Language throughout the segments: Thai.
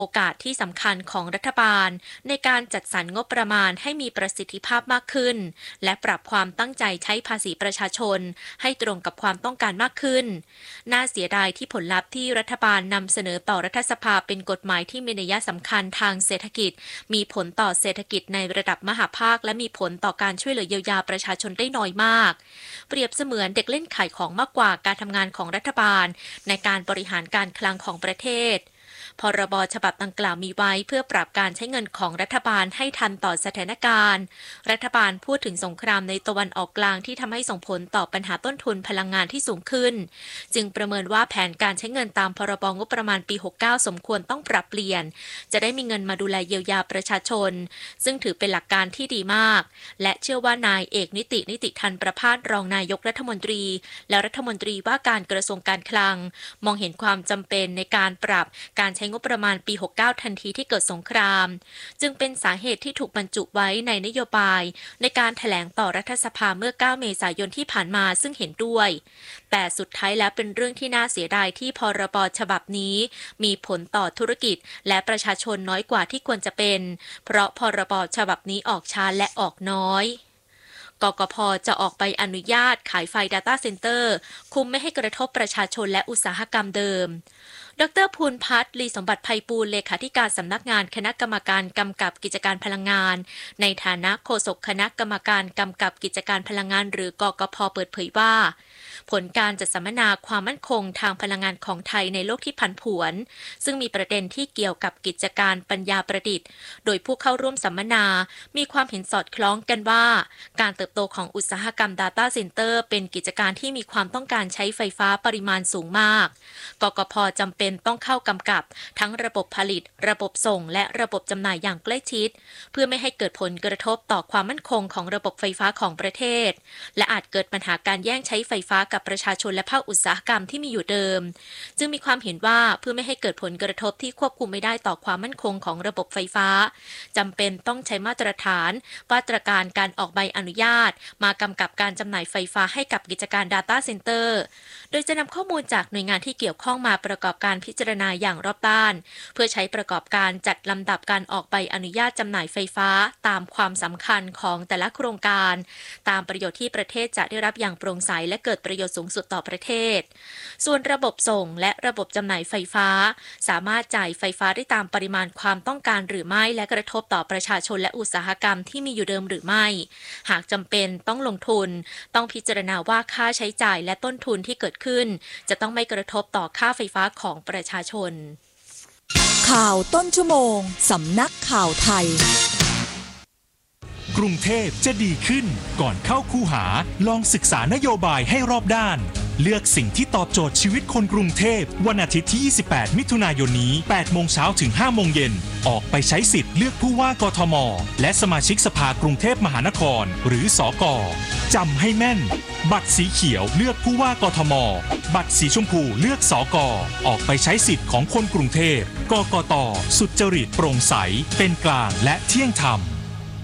โอกาสที่สำคัญของรัฐบาลในการจัดสรรงบประมาณให้มีประสิทธิภาพมากขึ้นและปรับความตั้งใจใช้ภาษีประชาชนให้ตรงกับความต้องการมากขึ้นน่าเสียดายที่ผลลัพธ์ที่รัฐบาลนำเสนอต่อรัฐสภาเป็นกฎหมายที่มีนัยสำคัญทางเศรษฐกิจมีผลต่อเศรษฐกิจในระดับมหาภาคและมีผลต่อการช่วยเหลือเยียวยาประชาชนได้น้อยมากเปรียบเสมือนเด็กเล่นขายของมากกว่าการทำงานของรัฐบาลในการบริหารการคลังของประเทศพรบฉบับดังกล่าวมีไว้เพื่อปรับการใช้เงินของรัฐบาลให้ทันต่อสถานการณ์รัฐบาลพูดถึงสงครามในตะวันออกกลางที่ทำให้ส่งผลต่อปัญหาต้นทุนพลังงานที่สูงขึ้นจึงประเมินว่าแผนการใช้เงินตามพรบงบประมาณปี69สมควรต้องปรับเปลี่ยนจะได้มีเงินมาดูแลเยียวยาประชาชนซึ่งถือเป็นหลักการที่ดีมากและเชื่อว่านายเอกนิติธันประภาสรองนายกรัฐมนตรีและรัฐมนตรีว่าการกระทรวงการคลังมองเห็นความจำเป็นในการปรับการใช้งบประมาณปี69ทันทีที่เกิดสงครามจึงเป็นสาเหตุที่ถูกบรรจุไว้ในนโยบายในการแถลงต่อรัฐสภาเมื่อ9เมษายนที่ผ่านมาซึ่งเห็นด้วยแต่สุดท้ายแล้วเป็นเรื่องที่น่าเสียดายที่พรบฉบับนี้มีผลต่อธุรกิจและประชาชนน้อยกว่าที่ควรจะเป็นเพราะพรบฉบับนี้ออกช้าและออกน้อยกกพ.จะออกใบอนุญาตขายไฟ Data Center คุมไม่ให้กระทบประชาชนและอุตสาหกรรมเดิมดร.ภูลพัฒน์ลีสมบัติไพบูลย์เลขาธิการสำนักงานคณะกรรมการกำกับกิจการพลังงานในฐานะโฆษกคณะกรรมการกำกับกิจการพลังงานหรือกกพ.เปิดเผยว่าผลการจัดสัมมนาความมั่นคงทางพลังงานของไทยในโลกที่ผันผวนซึ่งมีประเด็นที่เกี่ยวกับกิจการปัญญาประดิษฐ์โดยผู้เข้าร่วมสัมมนามีความเห็นสอดคล้องกันว่าการเติบโตของอุตสาหกรรม Data Center เป็นกิจการที่มีความต้องการใช้ไฟฟ้าปริมาณสูงมากกกพ.จำเป็นต้องเข้ากำกับทั้งระบบผลิตระบบส่งและระบบจำหน่ายอย่างใกล้ชิดเพื่อไม่ให้เกิดผลกระทบต่อความมั่นคงของระบบไฟฟ้าของประเทศและอาจเกิดปัญหาการแย่งใช้ไฟฟ้ากับประชาชนและภาคอุตสาหกรรมที่มีอยู่เดิมจึงมีความเห็นว่าเพื่อไม่ให้เกิดผลกระทบที่ควบคุมไม่ได้ต่อความมั่นคงของระบบไฟฟ้าจำเป็นต้องใช้มาตรฐานมาตรการการออกใบอนุญาตมากำกับการจำหน่ายไฟฟ้าให้กับกิจการ Data Center โดยจะนำข้อมูลจากหน่วยงานที่เกี่ยวข้องมาประกอบการพิจารณาอย่างรอบด้านเพื่อใช้ประกอบการจัดลำดับการออกใบอนุญาตจำหน่ายไฟฟ้าตามความสำคัญของแต่ละโครงการตามประโยชน์ที่ประเทศจะได้รับอย่างโปร่งใสและเกิดประโยชน์สูงสุดต่อประเทศส่วนระบบส่งและระบบจำหน่ายไฟฟ้าสามารถจ่ายไฟฟ้าได้ตามปริมาณความต้องการหรือไม่และกระทบต่อประชาชนและอุตสาหกรรมที่มีอยู่เดิมหรือไม่หากจำเป็นต้องลงทุนต้องพิจารณาว่าค่าใช้จ่ายและต้นทุนที่เกิดขึ้นจะต้องไม่กระทบต่อค่าไฟฟ้าของประชาชนข่าวต้นชั่วโมงสำนักข่าวไทยกรุงเทพจะดีขึ้นก่อนเข้าคูหาลองศึกษานโยบายให้รอบด้านเลือกสิ่งที่ตอบโจทย์ชีวิตคนกรุงเทพวันอาทิตย์ที่28มิถุนายนนี้8โมงเช้าถึง5โมงเย็นออกไปใช้สิทธิ์เลือกผู้ว่ากทมและสมาชิกสภากรุงเทพมหานครหรือสก.จำให้แม่นบัตรสีเขียวเลือกผู้ว่ากทมบัตรสีชมพูเลือกสก.ออกไปใช้สิทธิ์ของคนกรุงเทพกกต.สุจริตโปร่งใสเป็นกลางและเที่ยงธรรม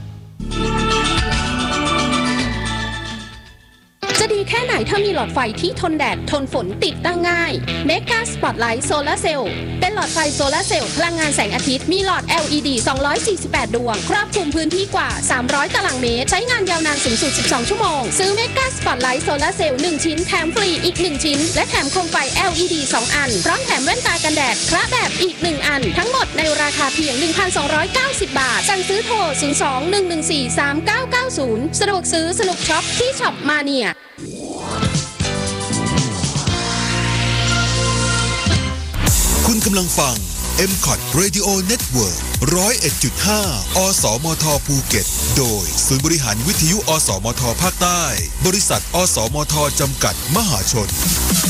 จะดีแค่ไหนถ้ามีหลอดไฟที่ทนแดดทนฝนติดตั้งง่าย Mega Spotlight Solar Cell เป็นหลอดไฟโซลาร์เซลล์พลังงานแสงอาทิตย์มีหลอด LED 248 ดวงครอบคลุมพื้นที่กว่า300ตารางเมตรใช้งานยาวนานสูงสุด12ชั่วโมงซื้อ Mega Spotlight Solar Cell 1ชิ้นแถมฟรีอีก1ชิ้นและแถมโคมไฟ LED 2 อันพร้อมแถมแว่นตากันแดดคละแบบอีก1อันทั้งหมดในราคาเพียง 1,290 บาทสั่งซื้อโทร 02-114-3990 สะดวกซื้อสนุกช็อปที่ช็อปมาเนียคุณกำลังฟัง MCOT Radio Network 101.5 อสมทภูเก็ตโดยศูนย์บริหารวิทยุอสมทภาคใต้บริษัทอสมทจำกัดมหาชน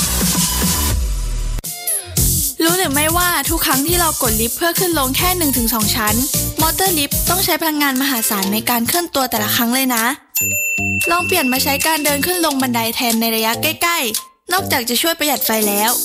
รู้หรือไม่ว่าทุกครั้งที่เรากดลิฟต์เพื่อขึ้นลงแค่ 1-2 ชั้นมอเตอร์ลิฟต์ต้องใช้พลังงานมหาศาลในการเคลื่อนตัวแต่ละครั้งเลยนะลองเปลี่ยนมาใช้การเดินขึ้นลงบันไดแทนในระยะใกล้ๆนอกจากจะช่วยประหยัดไฟแล้ว